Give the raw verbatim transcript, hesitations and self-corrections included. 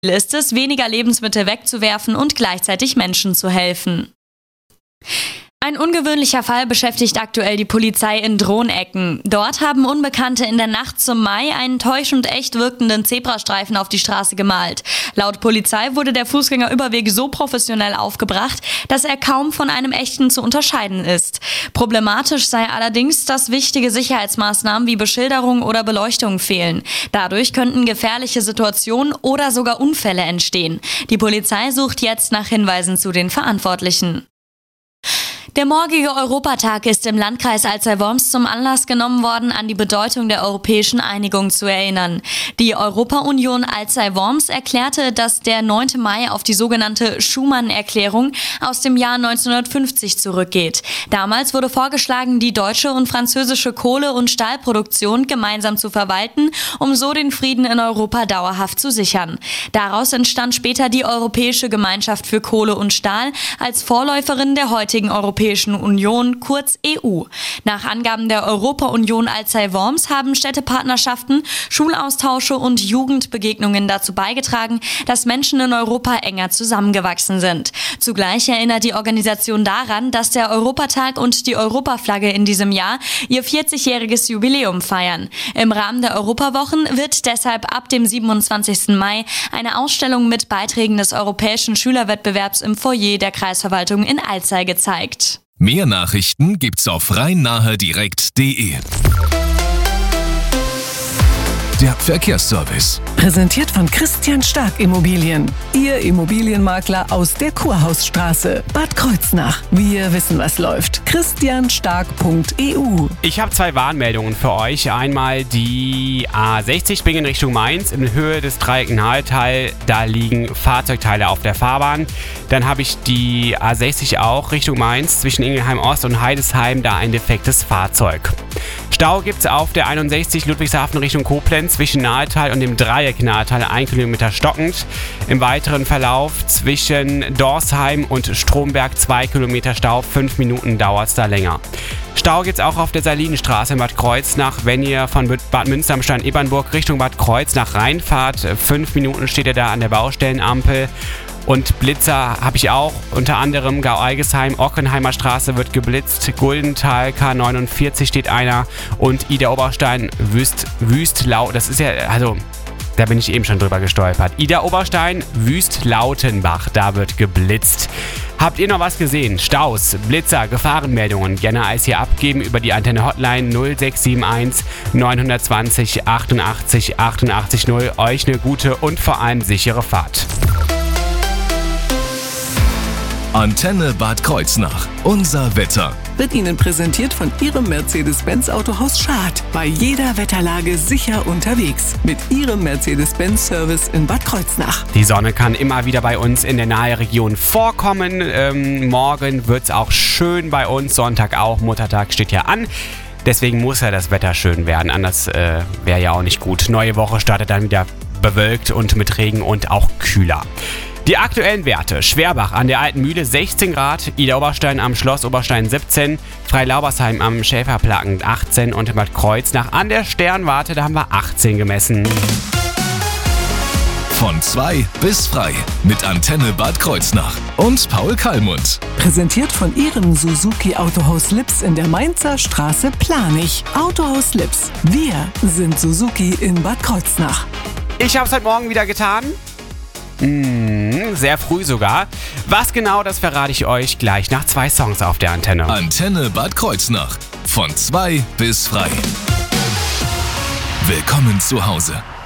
ist es, weniger Lebensmittel wegzuwerfen und gleichzeitig Menschen zu helfen. Ein ungewöhnlicher Fall beschäftigt aktuell die Polizei in Drohnecken. Dort haben Unbekannte in der Nacht zum Mai einen täuschend echt wirkenden Zebrastreifen auf die Straße gemalt. Laut Polizei wurde der Fußgängerüberweg so professionell aufgebracht, dass er kaum von einem echten zu unterscheiden ist. Problematisch sei allerdings, dass wichtige Sicherheitsmaßnahmen wie Beschilderung oder Beleuchtung fehlen. Dadurch könnten gefährliche Situationen oder sogar Unfälle entstehen. Die Polizei sucht jetzt nach Hinweisen zu den Verantwortlichen. Der morgige Europatag ist im Landkreis Alzey-Worms zum Anlass genommen worden, an die Bedeutung der europäischen Einigung zu erinnern. Die Europa-Union Alzey-Worms erklärte, dass der neunte Mai auf die sogenannte Schuman-Erklärung aus dem Jahr neunzehnhundertfünfzig zurückgeht. Damals wurde vorgeschlagen, die deutsche und französische Kohle- und Stahlproduktion gemeinsam zu verwalten, um so den Frieden in Europa dauerhaft zu sichern. Daraus entstand später die Europäische Gemeinschaft für Kohle und Stahl als Vorläuferin der heutigen Europäischen Union, kurz E U. Nach Angaben der Europa-Union Alzey-Worms haben Städtepartnerschaften, Schulaustausche und Jugendbegegnungen dazu beigetragen, dass Menschen in Europa enger zusammengewachsen sind. Zugleich erinnert die Organisation daran, dass der Europatag und die Europaflagge in diesem Jahr ihr vierzigjähriges Jubiläum feiern. Im Rahmen der Europawochen wird deshalb ab dem siebenundzwanzigsten Mai eine Ausstellung mit Beiträgen des europäischen Schülerwettbewerbs im Foyer der Kreisverwaltung in Alzey gezeigt. Mehr Nachrichten gibt's auf rhein-nahe-direkt punkt de. Der Verkehrsservice. Präsentiert von Christian Stark Immobilien. Ihr Immobilienmakler aus der Kurhausstraße, Bad Kreuznach. Wir wissen, was läuft. christian stark punkt e u. Ich habe zwei Warnmeldungen für euch. Einmal die A sechzig Bingen Richtung Mainz in Höhe des Dreieck Nahetal. Da liegen Fahrzeugteile auf der Fahrbahn. Dann habe ich die A sechzig auch Richtung Mainz zwischen Ingelheim Ost und Heidesheim. Da ein defektes Fahrzeug. Stau gibt es auf der einundsechzig Ludwigshafen Richtung Koblenz zwischen Nahetal und dem Dreieck Nahetal ein Kilometer stockend. Im weiteren Verlauf zwischen Dorsheim und Stromberg zwei Kilometer Stau, fünf Minuten dauert es da länger. Stau gibt es auch auf der Salinenstraße in Bad Kreuznach, wenn ihr von Bad Münster am Stein-Ebernburg Richtung Bad Kreuznach reinfahrt. Fünf Minuten steht ihr da an der Baustellenampel. Und Blitzer habe ich auch, unter anderem Gau-Algesheim, Ockenheimer Straße wird geblitzt, Guldental, K neunundvierzig steht einer und Ida-Oberstein, Wüst, Wüstlau, das ist ja, also, da bin ich eben schon drüber gestolpert. Ida-Oberstein, Wüst-Lautenbach, da wird geblitzt. Habt ihr noch was gesehen? Staus, Blitzer, Gefahrenmeldungen? Gerne als hier abgeben über die Antenne-Hotline null sechs sieben eins neun zwei null achtundachtzig achtundachtzig null. Euch eine gute und vor allem sichere Fahrt. Antenne Bad Kreuznach. Unser Wetter. Wird Ihnen präsentiert von Ihrem Mercedes-Benz Autohaus Schad. Bei jeder Wetterlage sicher unterwegs. Mit Ihrem Mercedes-Benz-Service in Bad Kreuznach. Die Sonne kann immer wieder bei uns in der Nahe-Region vorkommen. Ähm, morgen wird es auch schön bei uns. Sonntag auch. Muttertag steht ja an. Deswegen muss ja das Wetter schön werden. Anders äh, wäre ja auch nicht gut. Neue Woche startet dann wieder bewölkt und mit Regen und auch kühler. Die aktuellen Werte: Schwerbach an der Alten Mühle sechzehn Grad, Ida-Oberstein am Schloss Oberstein siebzehn, Freilaubersheim am Schäferplaken achtzehn und in Bad Kreuznach an der Sternwarte, da haben wir achtzehn gemessen. Von zwei bis frei mit Antenne Bad Kreuznach und Paul Kallmund. Präsentiert von Ihrem Suzuki Autohaus Lips in der Mainzer Straße Planich. Autohaus Lips. Wir sind Suzuki in Bad Kreuznach. Ich habe es heute Morgen wieder getan. Mmh, sehr früh sogar. Was genau, das verrate ich euch gleich nach zwei Songs auf der Antenne. Antenne Bad Kreuznach. Von zwei bis frei. Willkommen zu Hause.